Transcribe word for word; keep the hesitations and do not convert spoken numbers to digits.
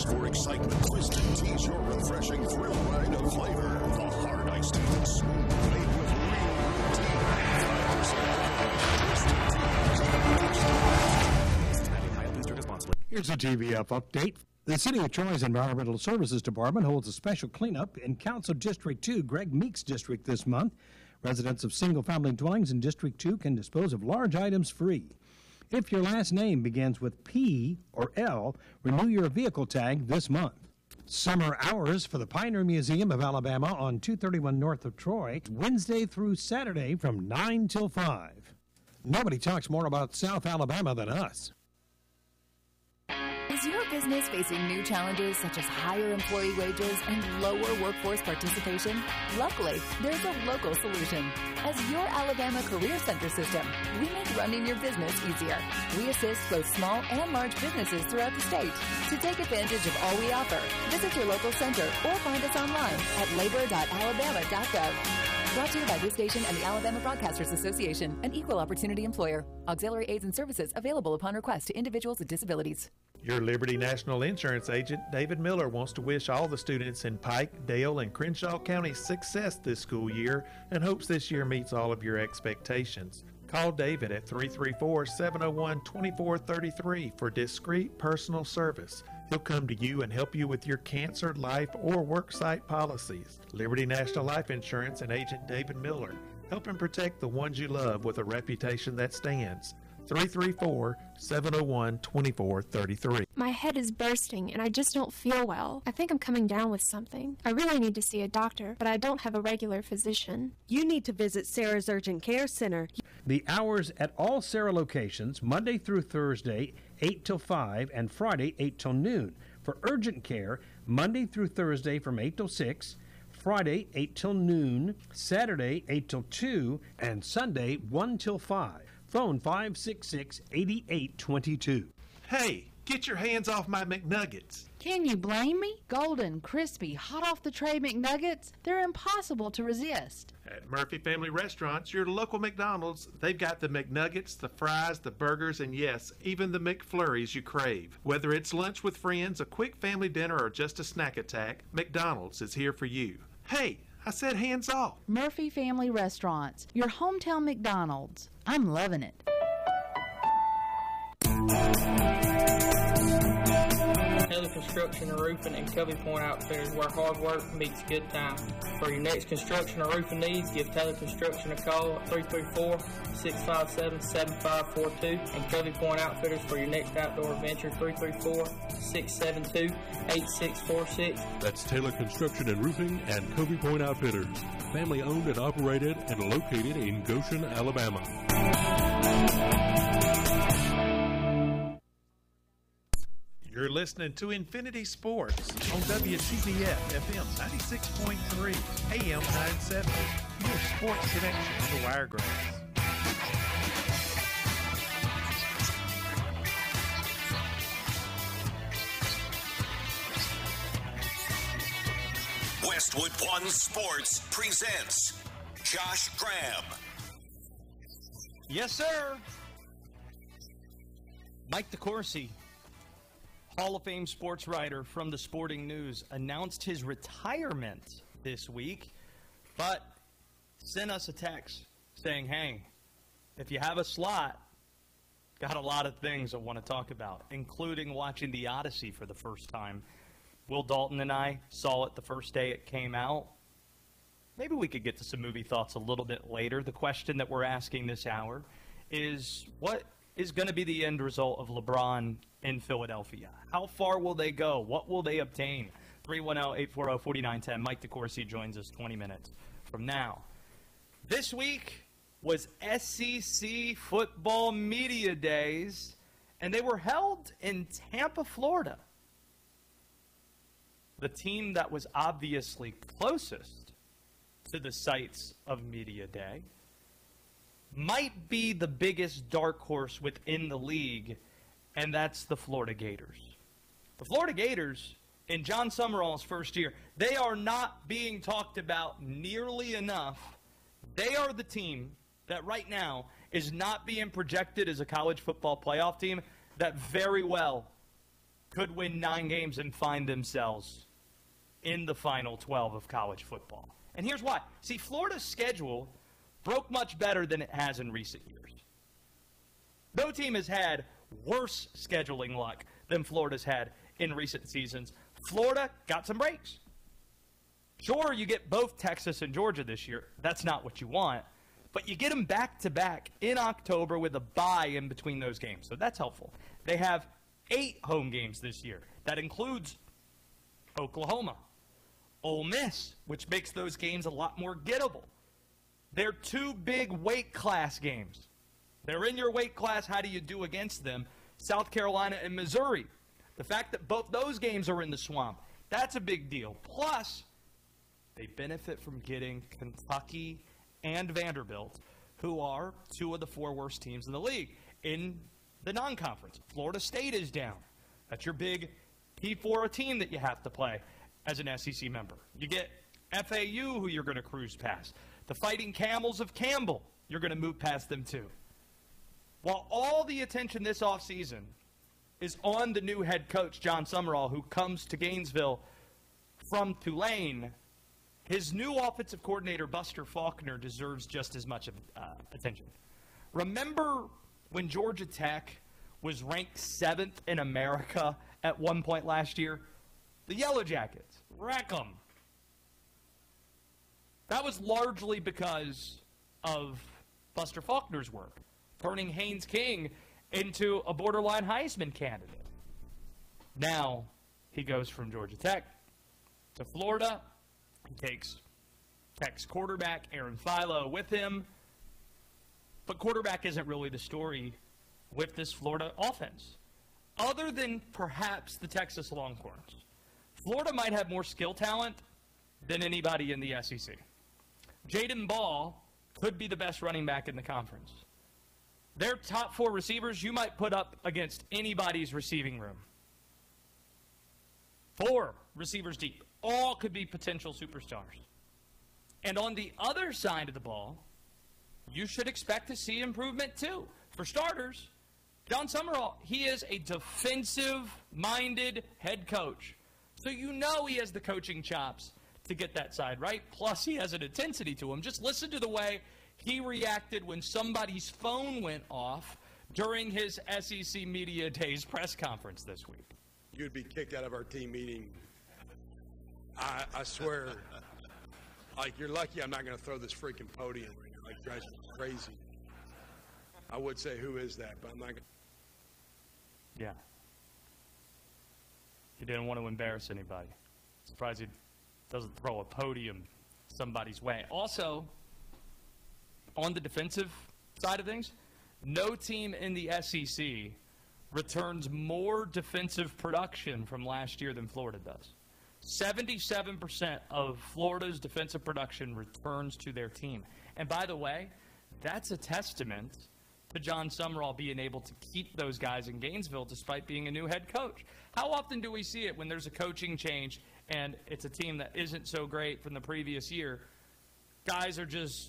Thirst for excitement? Twisted Tea's your refreshing thrill ride of flavor. The hard iced tea that's smooth, made with real tea. five percent alcohol. Here's a T V F update. The City of Troy's Environmental Services Department holds a special cleanup in Council District two, Greg Meeks District, this month. Residents of single-family dwellings in District two can dispose of large items free. If your last name begins with P or L, renew your vehicle tag this month. Summer hours for the Pioneer Museum of Alabama on two thirty-one north of Troy, Wednesday through Saturday from nine till five. Nobody talks more about South Alabama than us. Is your business facing new challenges such as higher employee wages and lower workforce participation? Luckily, there's a local solution. As your Alabama Career Center system, we make running your business easier. We assist both small and large businesses throughout the state. To take advantage of all we offer, visit your local center or find us online at labor dot alabama dot gov. Brought to you by this station and the Alabama Broadcasters Association, an equal opportunity employer. Auxiliary aids and services available upon request to individuals with disabilities. Your Liberty National Insurance agent, David Miller, wants to wish all the students in Pike, Dale, and Crenshaw counties success this school year and hopes this year meets all of your expectations. Call David at three three four, seven oh one, two four three three for discreet personal service. He'll come to you and help you with your cancer, life, or worksite policies. Liberty National Life Insurance and agent David Miller, helping protect the ones you love with a reputation that stands. three three four, seven oh one, two four three three. My head is bursting and I just don't feel well. I think I'm coming down with something. I really need to see a doctor, but I don't have a regular physician. You need to visit Sarah's Urgent Care Center. The hours at all Sarah locations, Monday through Thursday, eight till five, and Friday, eight till noon. For urgent care, Monday through Thursday from eight till six, Friday, eight till noon, Saturday, eight till two, and Sunday, one till five. Phone five six six, eight eight two two. Hey, get your hands off my McNuggets. Can you blame me? Golden, crispy, hot off the tray McNuggets, they're impossible to resist. At Murphy Family Restaurants, your local McDonald's, they've got the McNuggets, the fries, the burgers, and yes, even the McFlurries you crave. Whether it's lunch with friends, a quick family dinner, or just a snack attack, McDonald's is here for you. Hey, I said hands off. Murphy Family Restaurants, your hometown McDonald's. I'm loving it. Taylor Construction and Roofing and Covey Point Outfitters, where hard work meets good time. For your next construction or roofing needs, give Taylor Construction a call at three three four, six five seven, seven five four two and Covey Point Outfitters for your next outdoor adventure, three three four, six seven two, eight six four six. That's Taylor Construction and Roofing and Covey Point Outfitters. Family owned and operated and located in Goshen, Alabama. You're listening to Infinity Sports on W T B F F M ninety-six point three, A M nine seventy. Your sports connection to Wiregrass. Westwood One Sports presents Josh Graham. Yes, sir. Mike DeCourcy, Hall of Fame sports writer from the Sporting News, announced his retirement this week, but sent us a text saying, hey, if you have a slot, got a lot of things I want to talk about, including watching The Odyssey for the first time. Will Dalton and I saw it the first day it came out. Maybe we could get to some movie thoughts a little bit later. The question that we're asking this hour is, what is going to be the end result of LeBron in Philadelphia? How far will they go? What will they obtain? three one zero, eight four zero, four nine one zero. Mike DeCourcy joins us twenty minutes from now. This week was S E C Football Media Days, and they were held in Tampa, Florida. The team that was obviously closest to the sites of Media Day might be the biggest dark horse within the league, and that's the Florida Gators. The Florida Gators, in John Summerall's first year, they are not being talked about nearly enough. They are the team that right now is not being projected as a college football playoff team that very well could win nine games and find themselves in the final twelve of college football. And here's why. See, Florida's schedule broke much better than it has in recent years. No team has had worse scheduling luck than Florida's had in recent seasons. Florida got some breaks. Sure, you get both Texas and Georgia this year. That's not what you want. But you get them back-to-back in October with a bye in between those games. So that's helpful. They have eight home games this year. That includes Oklahoma, Ole Miss, which makes those games a lot more gettable. They're two big weight class games. They're in your weight class. How do you do against them? South Carolina and Missouri. The fact that both those games are in the swamp, that's a big deal. Plus, they benefit from getting Kentucky and Vanderbilt, who are two of the four worst teams in the league in the non-conference. Florida State is down. That's your big P four team that you have to play as an S E C member. You get F A U, who you're going to cruise past. The Fighting Camels of Campbell, you're going to move past them too. While all the attention this offseason is on the new head coach, John Summerall, who comes to Gainesville from Tulane, his new offensive coordinator, Buster Faulkner, deserves just as much of, uh, attention. Remember when Georgia Tech was ranked seventh in America at one point last year? The Yellow Jackets, wreck 'em. That was largely because of Buster Faulkner's work, turning Haynes King into a borderline Heisman candidate. Now he goes from Georgia Tech to Florida. He takes Tech's quarterback, Aaron Philo, with him. But quarterback isn't really the story with this Florida offense. Other than perhaps the Texas Longhorns, Florida might have more skill talent than anybody in the S E C. Jaden Ball could be the best running back in the conference. Their top four receivers you might put up against anybody's receiving room. Four receivers deep. All could be potential superstars. And on the other side of the ball, you should expect to see improvement too. For starters, John Summerall, he is a defensive-minded head coach. So you know he has the coaching chops to get that side right. Plus, he has an intensity to him. Just listen to the way he reacted when somebody's phone went off during his S E C Media Days press conference this week. You'd be kicked out of our team meeting. I, I swear. Like, you're lucky I'm not going to throw this freaking podium right now. Like, you guys are crazy. I would say, who is that? But I'm not going to. Yeah. He didn't want to embarrass anybody. Surprised he doesn't throw a podium somebody's way. Also, on the defensive side of things, no team in the S E C returns more defensive production from last year than Florida does. seventy-seven percent of Florida's defensive production returns to their team. And by the way, that's a testament to John Summerall being able to keep those guys in Gainesville despite being a new head coach. How often do we see it when there's a coaching change and it's a team that isn't so great from the previous year? Guys are just